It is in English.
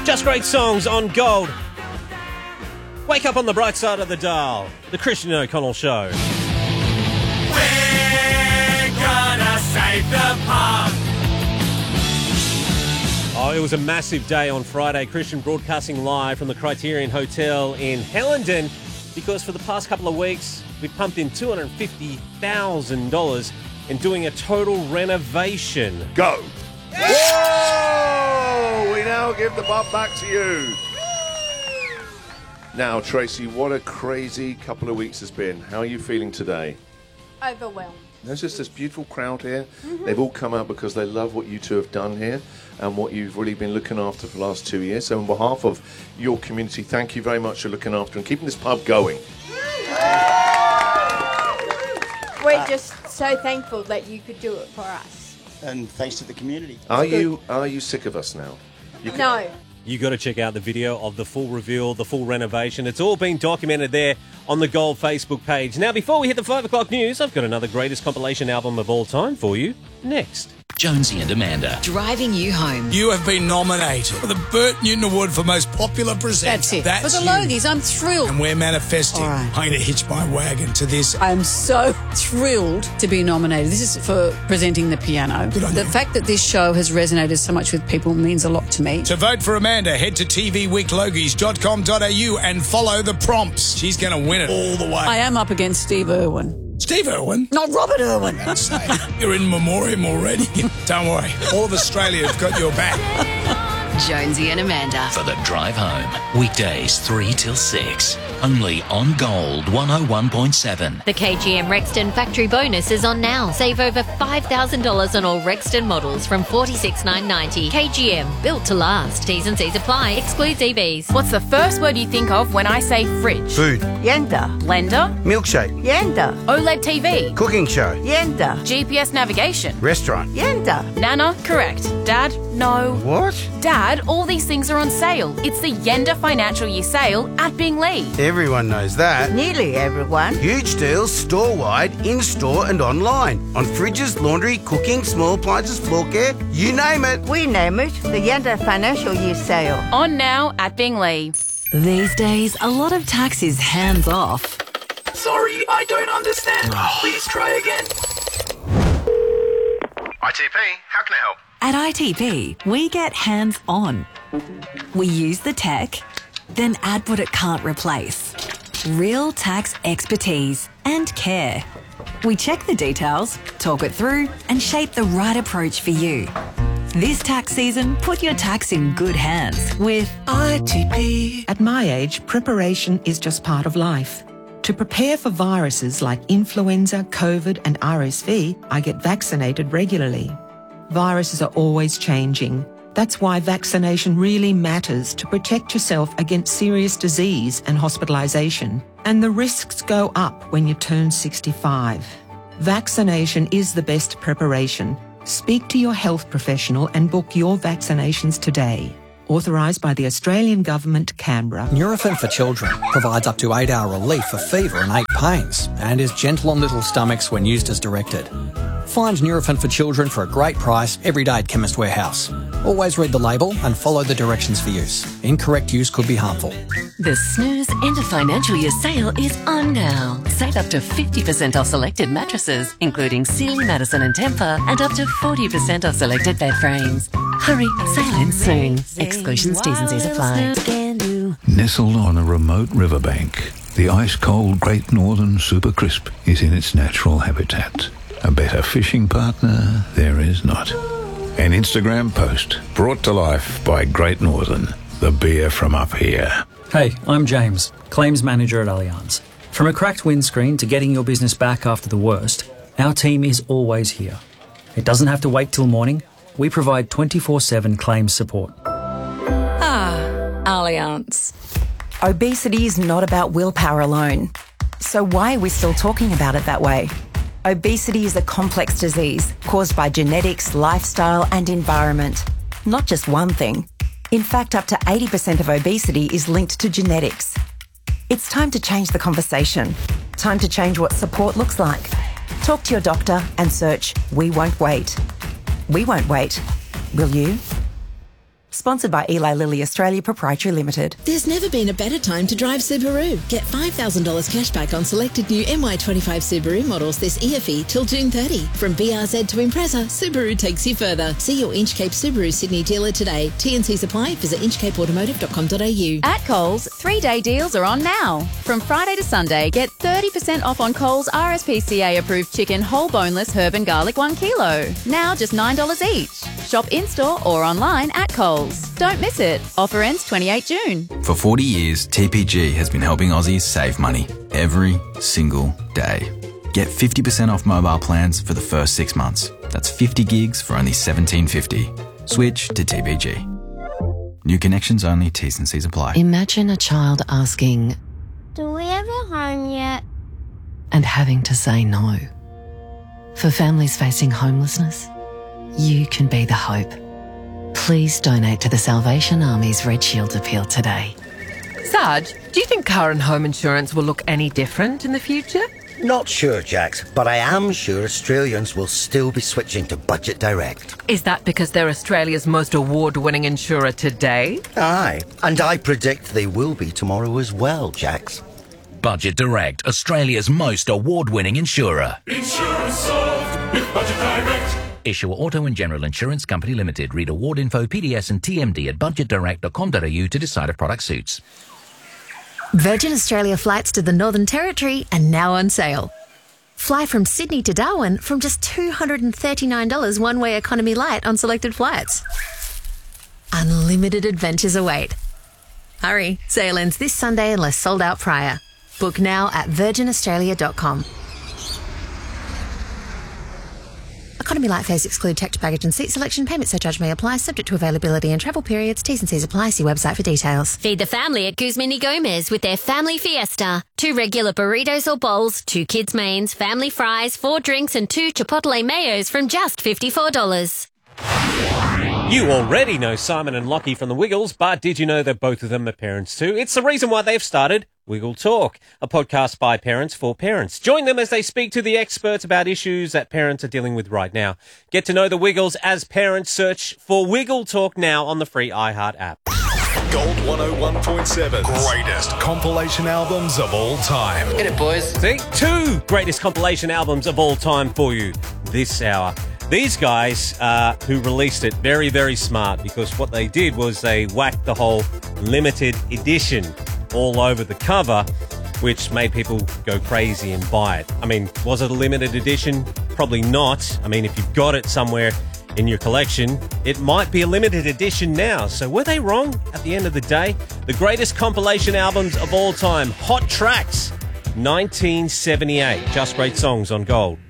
Just great songs on Gold. Wake up on the bright side of the dial. The Christian O'Connell Show. We're gonna save the pub. Oh, it was a massive day on Friday. Christian broadcasting live from the Criterion Hotel in Hellenden because for the past couple of weeks, we pumped in $250,000 in doing a total renovation. Go. Whoa! We now give the pub back to you. Now, Tracy, what a crazy couple of weeks has been. How are you feeling today? Overwhelmed. There's just this beautiful crowd here. They've all come out because they love what you two have done here and what you've really been looking after for the last 2 years. So on behalf of your community, thank you very much for looking after and keeping this pub going. We're just so thankful that you could do it for us. And thanks to the community. Are you sick of us now? No. You got to check out the video of the full reveal, the full renovation. It's all been documented there on the Gold Facebook page. Now, before we hit the 5 o'clock news, I've got another greatest compilation album of all time for you next. Jonesy and Amanda. Driving you home. You have been nominated for the Bert Newton Award for Most Popular Presenter. That's it. That's for the you. Logies, I'm thrilled. And we're manifesting. All right. I'm going to hitch my wagon to this. I'm so thrilled to be nominated. This is for presenting the piano. Good on The you. fact that this show has resonated so much with people means a lot to me. To vote for Amanda, head to tvweeklogies.com.au and follow the prompts. She's going to win it all the way. I am up against Steve Irwin. Steve Irwin? Not Robert Irwin. That's it. You're in memoriam already. Don't worry. All of Australia have got your back. Jonesy and Amanda. For the drive home. Weekdays 3 till 6. Only on Gold 101.7. The KGM Rexton factory bonus is on now. Save over $5,000 on all Rexton models from $46,990. KGM, built to last. T's and C's apply. Excludes EVs. What's the first word you think of when I say fridge? Food. Yenda. Blender. Milkshake. Yenda. OLED TV. Cooking show. Yenda. GPS navigation. Restaurant. Yenda. Nana, correct. Dad, no. What? Dad, all these things are on sale. It's the Yenda Financial Year Sale at Bingley. Everyone knows that. Nearly everyone. Huge deals store-wide, in-store and online. On fridges, laundry, cooking, small appliances, floor care, you name it. We name it the Yenda Financial Year Sale. On now at Bingley. These days, a lot of tax is hands off. Sorry, I don't understand. Please try again. ITP, how can I help? At ITP, we get hands on. We use the tech, then add what it can't replace. Real tax expertise and care. We check the details, talk it through, and shape the right approach for you. This tax season, put your tax in good hands with ITP. At my age, preparation is just part of life. To prepare for viruses like influenza, COVID and RSV, I get vaccinated regularly. Viruses are always changing. That's why vaccination really matters to protect yourself against serious disease and hospitalisation. And the risks go up when you turn 65. Vaccination is the best preparation. Speak to your health professional and book your vaccinations today. Authorised by the Australian Government, Canberra. Nurofen for Children provides up to 8-hour relief for fever and ache pains and is gentle on little stomachs when used as directed. Find Nurofen for Children for a great price every day at Chemist Warehouse. Always read the label and follow the directions for use. Incorrect use could be harmful. The Snooze End of Financial Year Sale is on now. Save up to 50% off selected mattresses, including Sealy, Madison and Tempur, and up to 40% off selected bed frames. Hurry, sale ends soon. Exclusions, T's and C's apply. Nestled on a remote riverbank, the ice-cold Great Northern Super Crisp is in its natural habitat. A better fishing partner there is not. An Instagram post brought to life by Great Northern, the beer from up here. Hey, I'm James, Claims Manager at Allianz. From a cracked windscreen to getting your business back after the worst, our team is always here. It doesn't have to wait till morning. We provide 24/7 claims support. Allianz. Obesity is not about willpower alone. So why are we still talking about it that way? Obesity is a complex disease caused by genetics, lifestyle and environment. Not just one thing. In fact, up to 80% of obesity is linked to genetics. It's time to change the conversation. Time to change what support looks like. Talk to your doctor and search We Won't Wait. We won't wait. Will you? Sponsored by Eli Lilly Australia Proprietary Limited. There's never been a better time to drive Subaru. Get $5,000 cash back on selected new MY25 Subaru models this EFE till June 30. From BRZ to Impreza, Subaru takes you further. See your Inchcape Subaru Sydney dealer today. T&Cs apply. Visit inchcapeautomotive.com.au. At Coles, 3-day deals are on now. From Friday to Sunday, get 30% off on Coles RSPCA approved chicken whole boneless herb and garlic 1 kilo. Now just $9 each. Shop in-store or online at Coles. Don't miss it. Offer ends 28 June. For 40 years, TPG has been helping Aussies save money every single day. Get 50% off mobile plans for the first 6 months. That's 50 gigs for only $17.50. Switch to TPG. New connections only, T's and C's apply. Imagine a child asking, "Do we have a home yet?" and having to say no. For families facing homelessness, you can be the hope. Please donate to the Salvation Army's Red Shield appeal today. Sarge, do you think car and home insurance will look any different in the future? Not sure, Jax, but I am sure Australians will still be switching to Budget Direct. Is that because they're Australia's most award-winning insurer today? Aye, and I predict they will be tomorrow as well, Jax. Budget Direct, Australia's most award-winning insurer. Insurance solved with Budget Direct. Issuer Auto and General Insurance Company Limited. Read award info, PDS and TMD at budgetdirect.com.au to decide if product suits. Virgin Australia flights to the Northern Territory are now on sale. Fly from Sydney to Darwin from just $239 one-way economy light on selected flights. Unlimited adventures await. Hurry, sale ends this Sunday unless sold out prior. Book now at virginaustralia.com. Economy light fares exclude checked baggage and seat selection. Payment surcharge may apply, subject to availability and travel periods. T's and C's apply. See website for details. Feed the family at Guzman y Gomez with their Family Fiesta. 2 regular burritos or bowls, 2 kids' mains, family fries, 4 drinks and 2 Chipotle mayos from just $54. You already know Simon and Lockie from the Wiggles, but did you know that both of them are parents too? It's the reason why they've started Wiggle Talk, a podcast by parents for parents. Join them as they speak to the experts about issues that parents are dealing with right now. Get to know the Wiggles as parents. Search for Wiggle Talk now on the free iHeart app. Gold 101.7. Greatest compilation albums of all time. Get it, boys. See? 2 greatest compilation albums of all time for you this hour. These guys who released it, very, very smart, because what they did was they whacked the whole limited edition all over the cover, which made people go crazy and buy it. I mean, was it a limited edition? Probably not. I mean, if you've got it somewhere in your collection, it might be a limited edition now. So were they wrong at the end of the day? The greatest compilation albums of all time, Hot Tracks, 1978. Just Great Songs on Gold.